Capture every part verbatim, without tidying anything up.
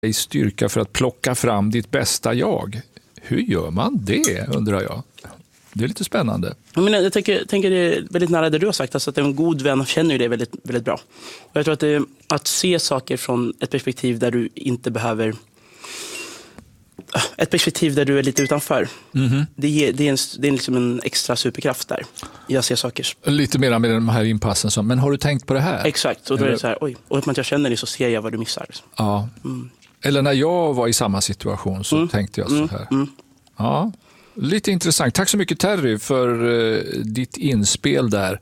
i styrka för att plocka fram ditt bästa jag. Hur gör man det, undrar jag? Det är lite spännande. Jag, menar, jag tänker, tänker det är väldigt nära det du har sagt. Alltså att en god vän känner ju det väldigt, väldigt bra. Och jag tror att, det, att se saker från ett perspektiv där du inte behöver... Ett perspektiv där du är lite utanför. Mm-hmm. Det, ger, det är, en, det är liksom en extra superkraft där. Jag ser saker. Lite mer med de här inpassen. Som, men har du tänkt på det här? Exakt. Och då är det så här, oj. Och att man inte känner det så ser jag vad du missar. Ja. Mm. Eller när jag var i samma situation så mm. tänkte jag så här. Mm. Ja. Lite intressant. Tack så mycket Terry för uh, ditt inspel där.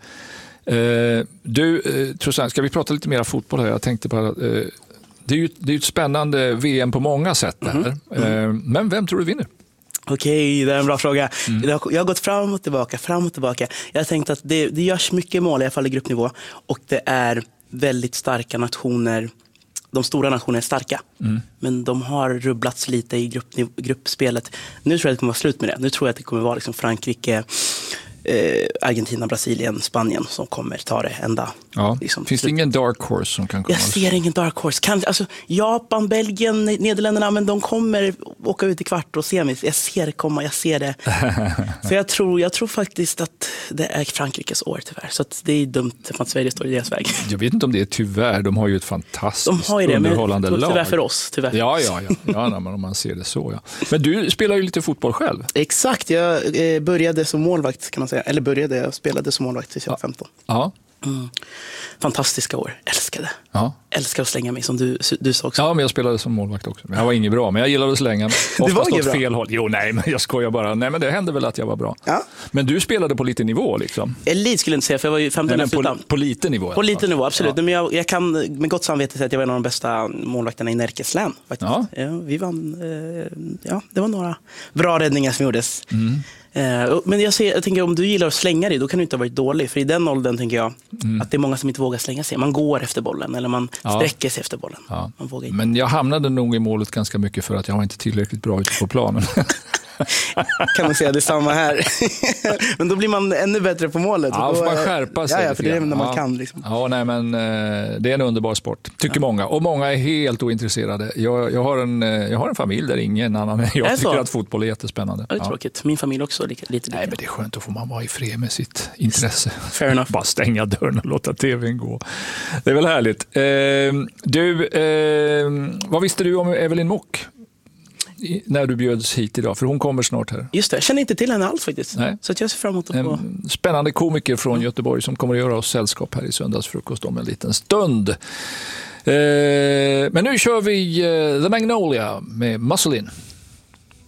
Uh, du, uh, Trosan, ska vi prata lite mer fotboll här? Jag tänkte bara... Uh, det är ju det är ett spännande V M på många sätt där. Mm. Uh, men vem tror du vinner? Okej, det är en bra fråga. Mm. Jag har gått fram och tillbaka, fram och tillbaka. Jag har tänkt att det, det görs mycket mål i alla fall i gruppnivå. Och det är väldigt starka nationer. De stora nationerna är starka. Mm. Men de har rubblats lite i grupp, gruppspelet. Nu tror jag att det kommer vara slut med det. Nu tror jag att det kommer vara liksom Frankrike, eh, Argentina, Brasilien, Spanien som kommer ta det ända. Ja. Liksom, finns det ingen dark horse som kan komma? Jag ser ingen dark horse. Kan, alltså, Japan, Belgien, Nederländerna, men de kommer åka ut i kvart och semi. Jag ser det komma, jag ser det. Så jag tror, jag tror faktiskt att det är Frankrikes år tyvärr. Så att det är dumt att Sverige står i deras väg. Jag vet inte om det är tyvärr. De har ju ett fantastiskt de har ju det, underhållande men lag. Tyvärr för oss. Tyvärr. Ja, ja, ja. ja nej, men om man ser det så. Ja. Men du spelar ju lite fotboll själv. Exakt. Jag eh, började som målvakt kan man säga. Eller började, jag spelade som målvakt tills jag var femton. Ja. Mm. Fantastiska år, älskade. Ja. Älskar att slänga mig som du, du sa också. Ja, men jag spelade som målvakt också. Jag var inget bra, men jag gillade att slänga mig. Det var inget bra. Fel håll. Jo, nej, men jag skojar bara. Nej, men det hände väl att jag var bra. Ja. Men du spelade på lite nivå liksom. Elit skulle jag inte säga, för jag var ju femton. Nej, på, på lite nivå. På lite nivå, absolut. Ja. Men jag, jag kan med gott samvete säga att jag var en av de bästa målvakterna i Närkes län. Ja. Ja, vi vann, ja, det var några bra räddningar som gjordes. Mm. Men jag, ser, jag tänker om du gillar att slänga dig, då kan du inte ha varit dålig. För i den åldern tänker jag mm. att det är många som inte vågar slänga sig. Man går efter bollen eller man ja. sträcker sig efter bollen. Ja. Man vågar Men jag hamnade nog i målet ganska mycket för att jag var inte tillräckligt bra ute på planen. Kan man säga det samma här. Men då blir man ännu bättre på målet. Ja, får man skärpa sig. Ja, ja, för det är när man ja. kan. Liksom. Ja, nej, men det är en underbar sport, tycker ja. många. Och många är helt ointresserade. Jag, jag, har en, jag har en familj där ingen annan än jag tycker så? att fotboll är jättespännande. Det är tråkigt. Min familj också lite, lite. Nej, men det är skönt att få man vara i fred med sitt intresse. Fair enough. Bara stänga dörren och låta tvn gå. Det är väl härligt. Eh, du, eh, vad visste du om Evelyn Mock när du bjöds hit idag? För hon kommer snart här. Just det, jag känner inte till henne alls faktiskt. Nej. Så att jag ser fram emot att få... En spännande komiker från mm. Göteborg som kommer att göra oss sällskap här i söndagsfrukost om en liten stund. Eh, men nu kör vi uh, The Magnolia med Muscle In.